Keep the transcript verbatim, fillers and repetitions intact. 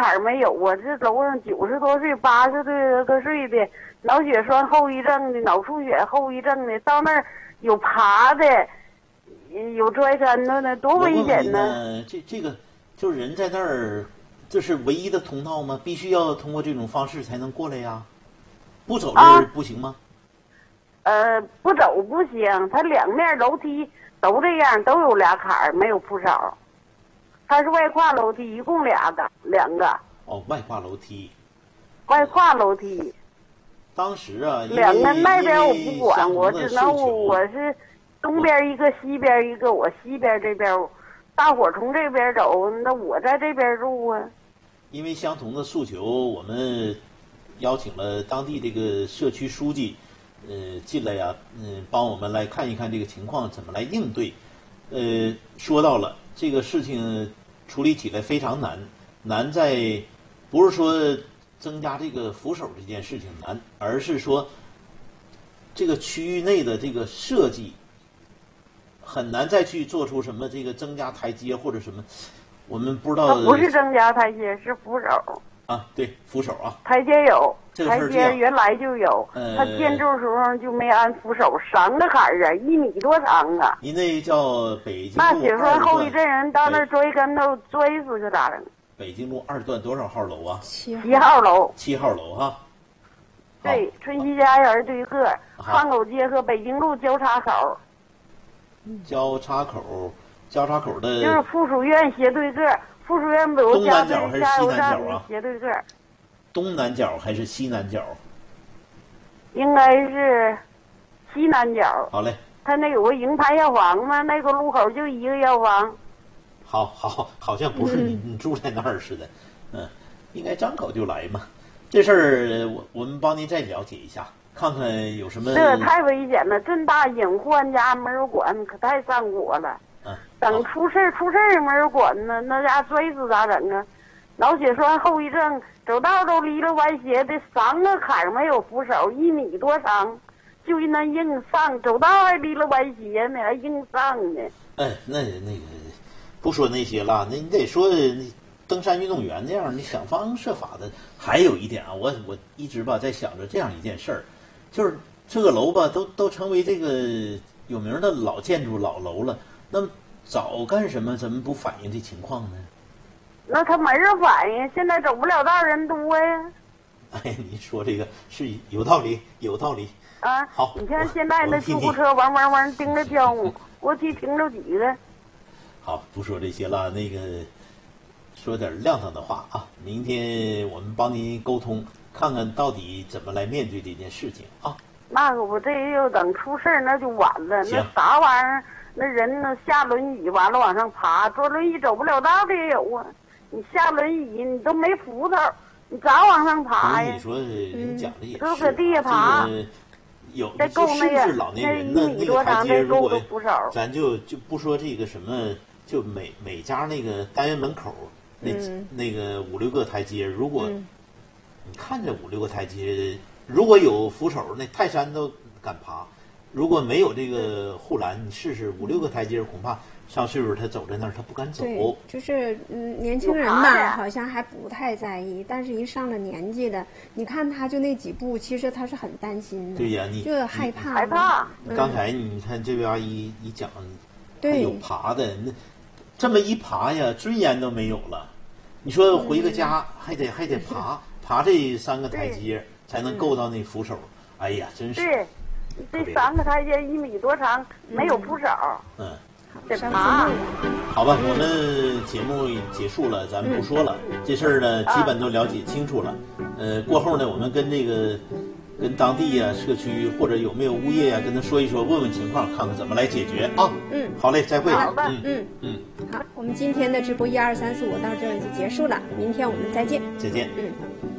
坎没有啊，这楼上九十多岁、八十多多岁的脑血栓后遗症的、脑出血后遗症的，到那儿有爬的，有摔跟头的，多危险呢！ 这这个就是人在那儿，这是唯一的通道吗？必须要通过这种方式才能过来呀？不走这不行吗？ 啊、呃，不走不行，它两面楼梯都这样，都有俩坎儿，没有扶手。它是外跨楼梯，一共俩个，两个。 哦，外跨楼梯。 外跨楼梯。 当时啊， 两个那边我不管，我只能我是东边一个，西边一个，我西边这边，大伙从这边走，那我在这边住啊。 因为相同的诉求，我们邀请了当地这个社区书记，呃，进来呀，嗯、呃，帮我们来看一看这个情况怎么来应对。呃，说到了这个事情处理起来非常难，难在不是说增加这个扶手这件事情难，而是说这个区域内的这个设计很难再去做出什么这个增加台阶或者什么，我们不知道。 不是增加台阶，是扶手。 啊，对，扶手啊。 台阶有， 这个台阶原来就有， 呃、 他建筑时候就没安扶手，三个坎儿啊，一米多长啊。 您那叫北京路那血栓后遗症人到那儿摔跟头摔死可咋整？ 北京路二段多少号楼啊？ 七号楼。 七号楼哈。 对，春熙家园对个，汉口街和北京路交叉口。 交叉口，交叉口的。 就是附属院斜对个，附属院有东南角还是西南角啊？ 斜对个。 东南角还是西南角？ 应该是西南角。 好嘞。 他那有个营盘药房嘛，那个路口就一个药房。 好好，好像不是你、嗯、你住在那儿似的，嗯，应该张口就来嘛。这事儿我我们帮您再了解一下，看看有什么。 这太危险了，这么大隐患家没人管，可太上火了。 嗯。 等出事出事也没人管呢，那家摔死咋整啊？脑血栓后遗症，走道都离了歪斜的，三个坎没有扶手，一米多长，就那硬上，走道还离了歪斜呢，还硬上呢。 哎，那那个不说那些了，那你得说登山运动员那样，你想方设法的。还有一点啊，我我一直吧在想着这样一件事儿，就是这个楼吧都都成为这个有名的老建筑老楼了，那么早干什么？怎么不反映这情况呢？ 那他没人反应，现在走不了道人多呀。 哎，你说这个是有道理，有道理。 啊， 好， 你看现在那救护车汪汪汪盯着飘，过去停着几个。 好，不说这些了，那个说点亮堂的话啊。明天我们帮您沟通，看看到底怎么来面对这件事情啊。 那可不，这又等出事那就晚了。那啥玩意儿？那人呢下轮椅完了往上爬，坐轮椅走不了道的也有啊。你下轮椅你都没扶头，你咋往上爬呀？ 你说人讲的也是， 都搁地下爬。 这个有这够那个老年人的那个台阶，如果咱就就不说这个什么，就每每家那个单元门口那、嗯、那个五六个台阶，如果、嗯、你看这五六个台阶，如果有扶手，那泰山都敢爬。如果没有这个护栏，你试试五六个台阶，恐怕上岁数他走在那儿他不敢走。 对，就是嗯，年轻人吧，好像还不太在意，但是一上了年纪的，你看他就那几步，其实他是很担心的。 对呀，你就害怕害怕。 刚才你看这边一一讲，还有爬的，那这么一爬呀，尊严都没有了。你说回个家、嗯、还得还得爬爬这三个台阶才能够到那扶手，哎呀，真是。 对。这三个台阶一米多长，没有扶手。 嗯， 得爬。 好吧，我们节目结束了，咱不说了。嗯、这事儿呢，基本都了解清楚了。呃，过后呢，我们跟这个跟当地啊、社区或者有没有物业啊，跟他说一说，问问情况，看看怎么来解决啊。 嗯， 好嘞，再会。 好的， 嗯嗯嗯，好，我们今天的直播一二三四五到这儿就结束了，明天我们再见。 再见。 嗯。